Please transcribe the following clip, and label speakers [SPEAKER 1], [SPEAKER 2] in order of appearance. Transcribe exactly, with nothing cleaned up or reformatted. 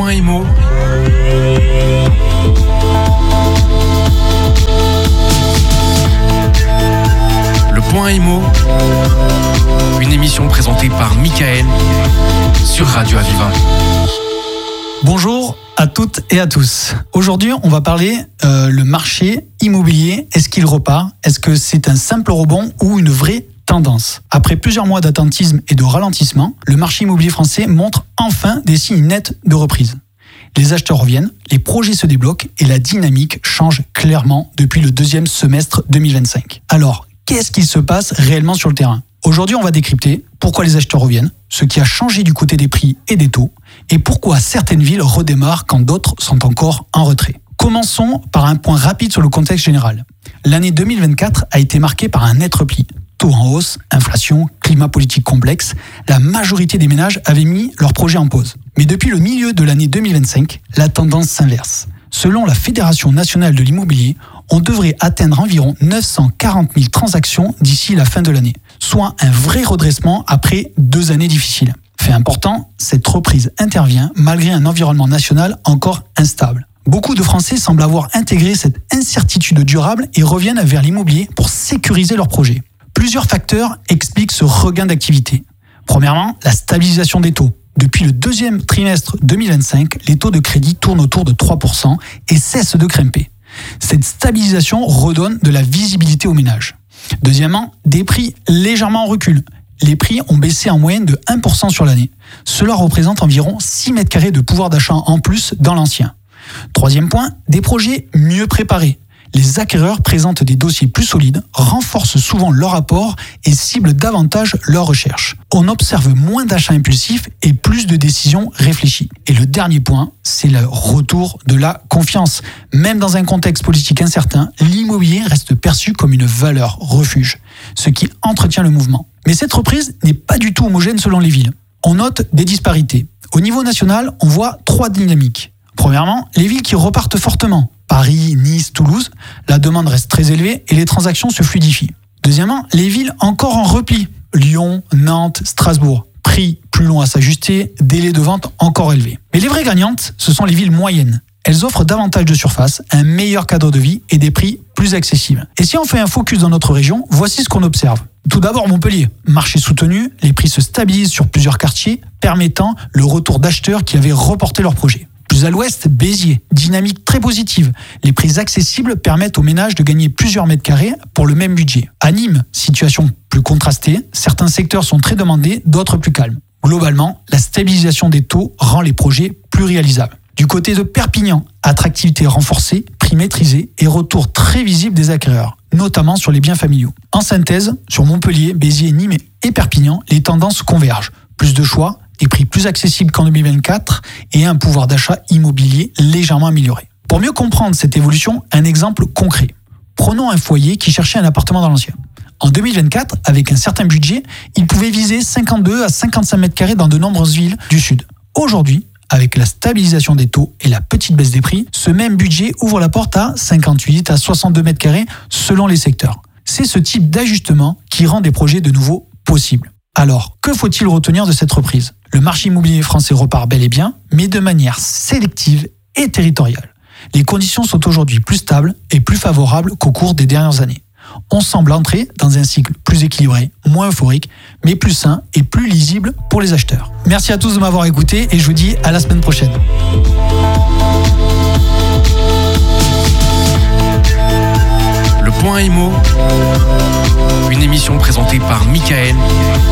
[SPEAKER 1] point Immo. Le point Immo. Une émission présentée par Michael sur Radio Aviva.
[SPEAKER 2] Bonjour à toutes et à tous. Aujourd'hui, on va parler euh, le marché immobilier. Est-ce qu'il repart ? Est-ce que c'est un simple rebond ou une vraie tendance ? Après plusieurs mois d'attentisme et de ralentissement, le marché immobilier français montre enfin des signes nets de reprise. Les acheteurs reviennent, les projets se débloquent et la dynamique change clairement depuis le deuxième semestre deux mille vingt-cinq. Alors, qu'est-ce qui se passe réellement sur le terrain ? Aujourd'hui, on va décrypter pourquoi les acheteurs reviennent, ce qui a changé du côté des prix et des taux, et pourquoi certaines villes redémarrent quand d'autres sont encore en retrait. Commençons par un point rapide sur le contexte général. L'année deux mille vingt-quatre a été marquée par un net repli. Taux en hausse, inflation, climat politique complexe, la majorité des ménages avaient mis leurs projets en pause. Mais depuis le milieu de l'année deux mille vingt-cinq, la tendance s'inverse. Selon la Fédération nationale de l'immobilier, on devrait atteindre environ neuf cent quarante mille transactions d'ici la fin de l'année, soit un vrai redressement après deux années difficiles. Fait important, cette reprise intervient malgré un environnement national encore instable. Beaucoup de Français semblent avoir intégré cette incertitude durable et reviennent vers l'immobilier pour sécuriser leurs projets. Plusieurs facteurs expliquent ce regain d'activité. Premièrement, la stabilisation des taux. Depuis le deuxième trimestre deux mille vingt-cinq, les taux de crédit tournent autour de trois pour cent et cessent de grimper. Cette stabilisation redonne de la visibilité aux ménages. Deuxièmement, des prix légèrement en recul. Les prix ont baissé en moyenne de un pour cent sur l'année. Cela représente environ six mètres carrés de pouvoir d'achat en plus dans l'ancien. Troisième point, des projets mieux préparés. Les acquéreurs présentent des dossiers plus solides, renforcent souvent leur apport et ciblent davantage leurs recherches. On observe moins d'achats impulsifs et plus de décisions réfléchies. Et le dernier point, c'est le retour de la confiance. Même dans un contexte politique incertain, l'immobilier reste perçu comme une valeur refuge, ce qui entretient le mouvement. Mais cette reprise n'est pas du tout homogène selon les villes. On note des disparités. Au niveau national, on voit trois dynamiques. Premièrement, les villes qui repartent fortement. Paris, Nice, Toulouse, la demande reste très élevée et les transactions se fluidifient. Deuxièmement, les villes encore en repli. Lyon, Nantes, Strasbourg. Prix plus long à s'ajuster, délai de vente encore élevé. Mais les vraies gagnantes, ce sont les villes moyennes. Elles offrent davantage de surface, un meilleur cadre de vie et des prix plus accessibles. Et si on fait un focus dans notre région, voici ce qu'on observe. Tout d'abord Montpellier, marché soutenu, les prix se stabilisent sur plusieurs quartiers, permettant le retour d'acheteurs qui avaient reporté leur projet. Plus à l'ouest, Béziers, dynamique très positive. Les prix accessibles permettent aux ménages de gagner plusieurs mètres carrés pour le même budget. À Nîmes, situation plus contrastée, certains secteurs sont très demandés, d'autres plus calmes. Globalement, la stabilisation des taux rend les projets plus réalisables. Du côté de Perpignan, attractivité renforcée, prix maîtrisé et retour très visible des acquéreurs, notamment sur les biens familiaux. En synthèse, sur Montpellier, Béziers, Nîmes et Perpignan, les tendances convergent. Plus de choix, des prix plus accessibles qu'en deux mille vingt-quatre et un pouvoir d'achat immobilier légèrement amélioré. Pour mieux comprendre cette évolution, un exemple concret. Prenons un foyer qui cherchait un appartement dans l'ancien. En deux mille vingt-quatre, avec un certain budget, il pouvait viser cinquante-deux à cinquante-cinq mètres carrés dans de nombreuses villes du Sud. Aujourd'hui, avec la stabilisation des taux et la petite baisse des prix, ce même budget ouvre la porte à cinquante-huit à soixante-deux mètres carrés selon les secteurs. C'est ce type d'ajustement qui rend des projets de nouveau possibles. Alors, que faut-il retenir de cette reprise ? Le marché immobilier français repart bel et bien, mais de manière sélective et territoriale. Les conditions sont aujourd'hui plus stables et plus favorables qu'au cours des dernières années. On semble entrer dans un cycle plus équilibré, moins euphorique, mais plus sain et plus lisible pour les acheteurs. Merci à tous de m'avoir écouté et je vous dis à la semaine prochaine.
[SPEAKER 1] Le point Immo, une émission présentée par Michael